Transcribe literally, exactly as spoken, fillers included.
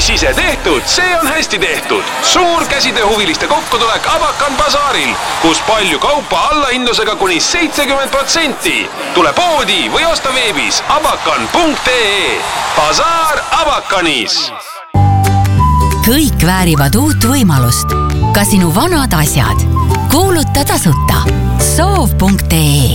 Mis ise tehtud, see on hästi tehtud. Suur käsitööhuviliste kokkutulek Abakan basaaril, kus palju kaupa allahindlusega kuni seitsekümmend protsenti. Tule poodi või osta veebis abakan punkt ee. Basaar Abakanis. Kõik väärivad uut võimalust. Ka sinu vanad asjad. Kuuluta tasuta soov punkt ee.